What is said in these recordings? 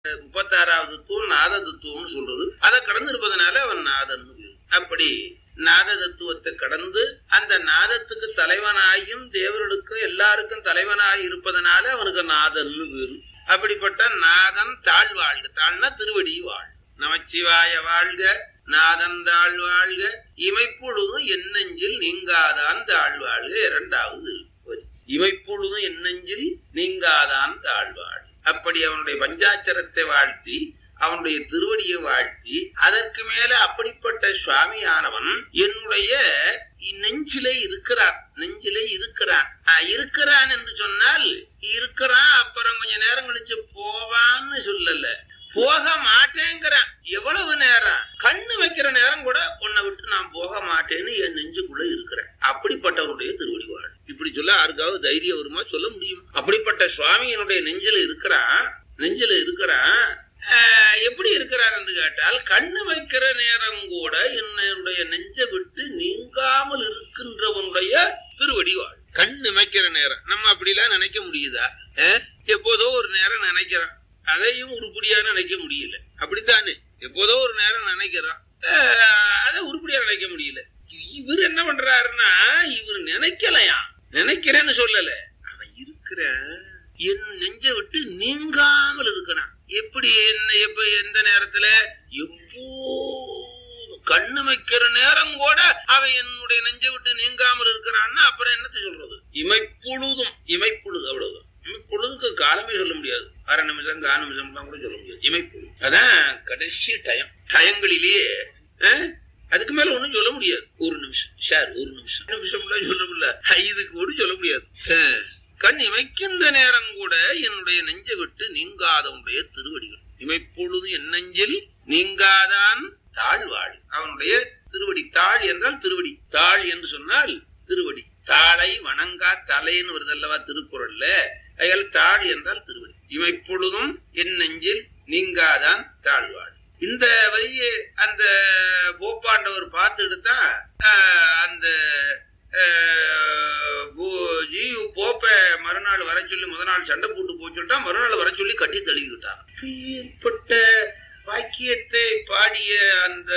36வது தத்துவம் நாத தத்துவம்னு சொல்றது. அதை கடந்து இருப்பதனால அவன் நாதன். அப்படி நாத தத்துவத்தை கடந்து அந்த நாதத்துக்கு தலைவனாயும் தேவர்களுக்கும் எல்லாருக்கும் தலைவனாய் இருப்பதனால அவனுக்கு நாதன் பேரு. அப்படிப்பட்ட நாதன் தாழ் வாழ்க. தாழ்னா திருவடி வாழ். நமச்சிவாய வாழ்க. நாதன் தாழ் வாழ்க. இமைப்பொழுதும் என்னெஞ்சில் நீங்காதான் தாழ் வாழ்க. 2வது இமைப்பொழுதும் என்னெஞ்சில் நீங்காதான் தாழ் வாழ்க. அப்படி அவனுடைய பஞ்சாட்சரத்தை வாழ்த்தி அவனுடைய திருவடியை வாழ்த்தி அதற்கு மேல அப்படிப்பட்ட சுவாமியானவன் என்னுடைய நெஞ்சிலே இருக்கிறான். நெஞ்சிலே இருக்கிறான். இருக்கிறான் என்று சொன்னால் இருக்கிறான், அப்புறம் கொஞ்ச நேரம் கழிச்சு போவான்னு சொல்லல, போக மாட்டேங்கிறான். எவ்வளவு நேரம்? கண்ணு வைக்கிற நேரம் கூட உன்னை விட்டு நான் போக மாட்டேன்னு என் நெஞ்சுக்குள்ள இருக்கிறேன். அப்படிப்பட்டவனுடைய திருவடி வாழ். இப்படி சொல்ல யாருக்காவது தைரியம் வருமா? சொல்ல முடியும்? அப்படிப்பட்ட சுவாமி என்னுடைய நெஞ்சில இருக்கிறான். நெஞ்சில இருக்கிறான். எப்படி இருக்கிறார் என்று கேட்டால், கண்ணு வைக்கிற நேரம் கூட என்னுடைய நெஞ்சை விட்டு நீங்காமல் இருக்கின்றவனுடைய திருவடி வாழ். கண்ணு வைக்கிற நேரம் நம்ம அப்படிலாம் நினைக்க முடியுதா? எப்போதோ ஒரு நேரம் நினைக்கிறான், அதையும் உருப்படியா நினைக்க முடியல. அப்படித்தானே? எப்போதோ ஒரு நேரம் நினைக்கிறான், அதை உருப்படியா நினைக்க முடியல. இவர் என்ன பண்றாருன்னா, இவர் நினைக்கலையா, நினைக்கிறேன்னு சொல்லல, அவன் இருக்கிற என் நெஞ்சை விட்டு நீங்காமல் இருக்கிறான். எப்படி? எப்ப? எந்த நேரத்துல? எப்போ கண்ணு வைக்கிற நேரம் கூட அவன் என்னுடைய நெஞ்சை விட்டு நீங்காமல் இருக்கிறான்னா அப்புறம் என்னத்தை சொல்றது? இமைப்பொழுதும். இமைப்பொழுது அவ்வளவுதான். இமைப்பொழுதுக்கு காலமே சொல்ல முடியாது. 1/2 நிமிஷம் 1/4 நிமிஷம் கூட சொல்ல முடியாது. இமைப்பொழுது அதான் கடைசி டயம். டயங்களிலேயே அதுக்கு மேல ஒண்ணும் சொல்ல முடியாது. 1 நிமிஷம் சார், 1 நிமிஷம் சொல்ல முடியல. இதுக்கு கூட சொல்ல முடியாது. கண் இமைக்கின்ற நேரம் கூட என்னுடைய நெஞ்சை விட்டு நீங்காதவனுடைய திருவடிகள். இமைப்பொழுது என் நெஞ்சில் நீங்காதான் தாழ்வாள். அவனுடைய திருவடி. தாழ் என்றால் திருவடி. தாழ் என்று சொன்னால் திருவடி. தாளை வணங்கா தலைன்னு வருதல்லவா திருக்குறள்ல. அதால் தாழ் என்றால் திருவடி. இமைப்பொழுதும் என் நெஞ்சில் நீங்காதான் தாழ்வாள். இந்த வழியை அந்த போப்பாண்டவர் பார்த்துட்டு தான் அந்த போப்ப மறுநாள் வர சொல்லி முத நாள் சண்டை போட்டு போச்சுட்டா, மறுநாள் வர சொல்லி கட்டி தழுவிட்டான். ஏற்பட்ட வாக்கியத்தை பாடிய அந்த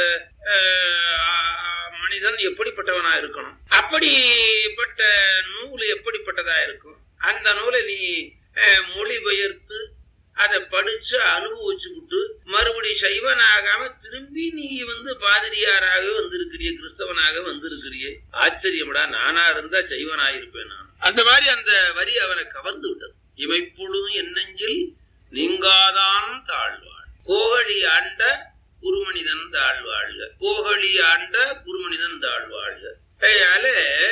மனிதன் எப்படிப்பட்டவனா இருக்கணும்? அப்படிப்பட்ட நூல் எப்படிப்பட்டதா இருக்கும்? அந்த நூலை நீ மொழிபெயர்த்து அதை படிச்சு அனுபவிச்சுக்கிட்டு மறுபடி சைவனாகாம திரும்பி நீ பாதிரியாராக வந்திருக்கிறிய, கிறிஸ்தவனாக வந்திருக்கிறிய. ஆச்சரியம்டா, நானா இருந்தா சைவனாயிருப்பேன் நான். அந்த மாதிரி அந்த வரி அவனை கவர்ந்து விட்டது. இமைப்பொழுதும் என்னெஞ்சில் நீங்காதான் தாழ்வாள். கோகலி ஆண்ட குருமனிதன் தாழ்வாழ்க. கோகலி ஆண்ட குருமனிதன் தாழ்வாழ்க. அதனால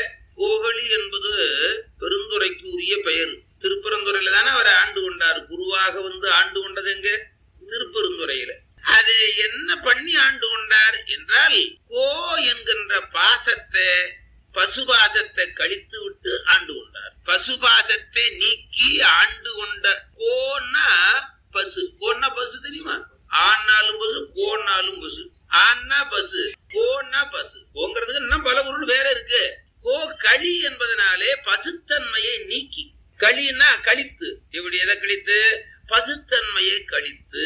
கோகலி என்பது பெருந்துறைக்கு உரிய பெயர். திருப்பரந்துறையில தானே அவர் ஆண்டு கொண்டார். குருவாக ஆண்டு கொண்டது எங்க? திருப்பெருந்துறையில. அது என்ன பண்ணி ஆண்டு கொண்டார் என்றால், கோ என்கின்ற பாசத்தை, பசுபாசத்தை கழித்து விட்டு ஆண்டு கொண்டார். பசுபாசத்தை நீக்கி ஆண்டு கொண்ட. கோன்னா பசு. கோன்னா பசு தெரியுமா? ஆனாலும் பசு, கோன்னாலும் பசு. ஆன்னா பசு, கோன்னா பசு. கோங்கிறதுக்கு இன்னும் பல பொருள் வேற இருக்கு. கோ களி என்பதனாலே பசுத்தன்மையை நீக்கி. களின்னா கழித்து. இப்படி எதை கழித்து? பசுத்தன்மையை கழித்து,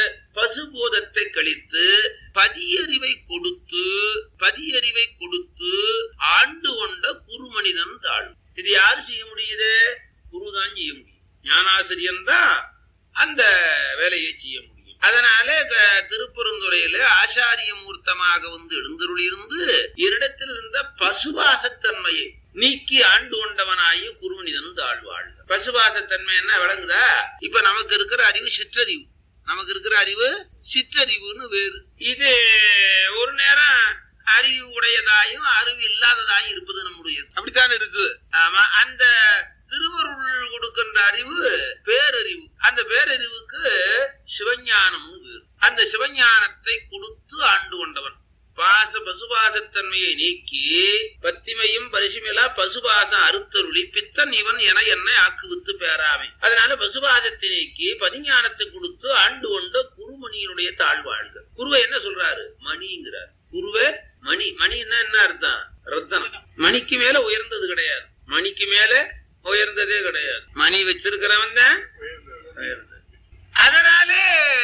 பசுபோதத்தை கழித்து, பதியறிவை கொடுத்து, பதியறிவை கொடுத்து ஆண்டு கொண்ட குருமனிதன் தாழ். இது யாரு செய்ய முடியுது? குருதான் செய்ய முடியும். ஞானாசிரியன் தான் அந்த வேலையை செய்ய முடியும். அதனால திருப்பெருந்துறையில ஆச்சாரிய மூர்த்தமாக எழுந்தருளி இருந்து என்னிடத்தில் இருந்த பசுபாசத்தன்மையை நீக்கி ஆண்டு கொண்டவனாயி குருமனிதன் தாழ்வாள். பசுபாசத்தன்மை என்ன விளங்குதா? இப்ப நமக்கு இருக்கிற அறிவு சிற்றறிவு. நமக்கு இருக்கிற அறிவு சிற்றறிவுன்னு வேறு. இது ஒரு நேரம் அறிவு உடையதாயும் அறிவு இல்லாததாயும் இருப்பது நம்முடைய. அப்படித்தான் இருக்கு. ஆமா, அந்த திருவருள் கொடுக்கின்ற அறிவு பேரறிவு. அந்த பேரறிவுக்கு சிவஞானம் வேறு. அந்த சிவஞானத்தை கொடுத்து ஆண்டு கொண்டவன். பசுபாசத்தன்மையை நீக்கி பத்திமையும் பரிசுமிலா பசுபாசம் அறுத்தருளி பித்தன் இவன் என என்னை ஆக்குவித்து பேராமை. அதனால பசுபாசத்தை நீக்கி பதிஞானத்தை கொடுத்து ஆண்டு கொண்ட குருமணியினுடைய தாழ்வாழ்க. குருவை என்ன சொல்றாரு? மணிங்கிறார். குருவே மணி. மணின்னா என்ன அர்த்தம்? ரத்தனம். மணிக்கு மேல உயர்ந்தது கிடையாது. மணிக்கு மேல உயர்ந்ததே கிடையாது. மணி வச்சிருக்கிறவன் தான் உயர்ந்தது. அதனாலே